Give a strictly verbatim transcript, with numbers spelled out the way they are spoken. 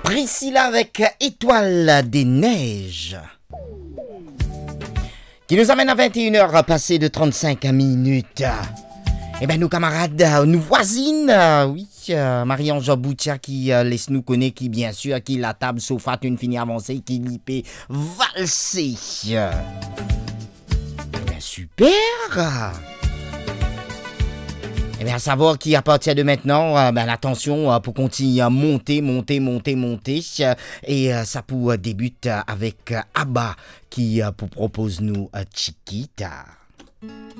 Priscilla avec Étoile des Neiges. Qui nous amène à vingt et une heures passées de trente-cinq minutes. Eh bien, nos camarades, nos voisines, oui, Marie-Ange Boutia qui laisse nous connaître, qui bien sûr, qui la table sofa, une finie avancée, qui l'ipé valser. Eh bien, super. Eh bien, à savoir qu'à partir de maintenant, euh, ben, attention euh, pour continuer à monter, monter, monter, monter. Euh, et euh, ça pour euh, débute avec euh, Abba qui euh, pour propose nous euh, Chiquita.